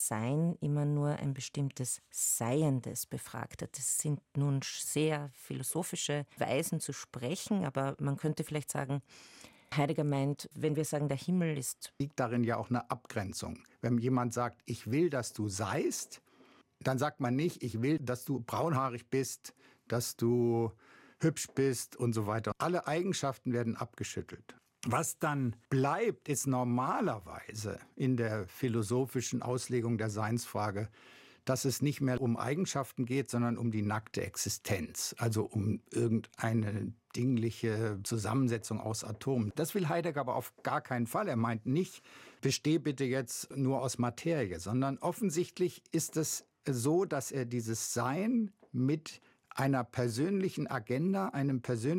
Sein immer nur ein bestimmtes Seiendes befragt hat. Das sind nun sehr philosophische Weisen zu sprechen, aber man könnte vielleicht sagen, Heidegger meint, wenn wir sagen, der Himmel ist. Liegt darin ja auch eine Abgrenzung. Wenn jemand sagt, ich will, dass du seist, dann sagt man nicht, ich will, dass du braunhaarig bist, dass du hübsch bist und so weiter. Alle Eigenschaften werden abgeschüttelt. Was dann bleibt, ist normalerweise in der philosophischen Auslegung der Seinsfrage, dass es nicht mehr um Eigenschaften geht, sondern um die nackte Existenz, also um irgendeine dingliche Zusammensetzung aus Atomen. Das will Heidegger aber auf gar keinen Fall. Er meint nicht, besteh bitte jetzt nur aus Materie, sondern offensichtlich ist es so, dass er dieses Sein mit einer persönlichen Agenda, einem persönlichen